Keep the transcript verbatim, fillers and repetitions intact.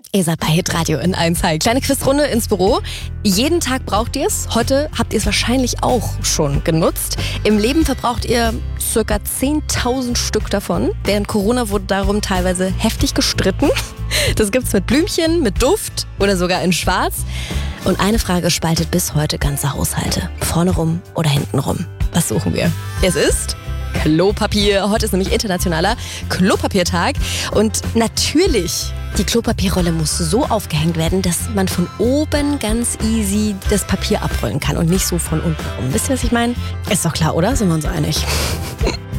Ihr seid bei Hitradio in eins. Hi. Kleine Quizrunde ins Büro. Jeden Tag braucht ihr es. Heute habt ihr es wahrscheinlich auch schon genutzt. Im Leben verbraucht ihr circa zehntausend Stück davon. Während Corona wurde darum teilweise heftig gestritten. Das gibt's mit Blümchen, mit Duft oder sogar in Schwarz. Und eine Frage spaltet bis heute ganze Haushalte. Vorne rum oder hinten rum. Was suchen wir? Es ist Klopapier. Heute ist nämlich internationaler Klopapiertag. Und natürlich, die Klopapierrolle muss so aufgehängt werden, dass man von oben ganz easy das Papier abrollen kann und nicht so von unten rum. Wisst ihr, was ich meine? Ist doch klar, oder? Sind wir uns einig?